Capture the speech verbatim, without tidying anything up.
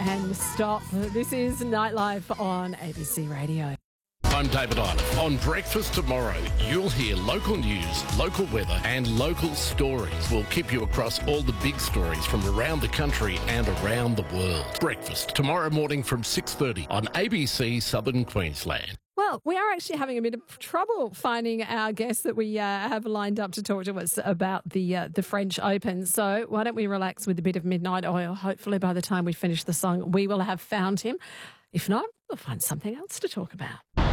and stop. This is Nightlife on A B C Radio. I'm David Iliff. On Breakfast Tomorrow, you'll hear local news, local weather and local stories. We'll keep you across all the big stories from around the country and around the world. Breakfast tomorrow morning from six thirty on A B C Southern Queensland. Well, we are actually having a bit of trouble finding our guests that we uh, have lined up to talk to us about the uh, the French Open. So why don't we relax with a bit of Midnight Oil? Hopefully by the time we finish the song, we will have found him. If not, we'll find something else to talk about.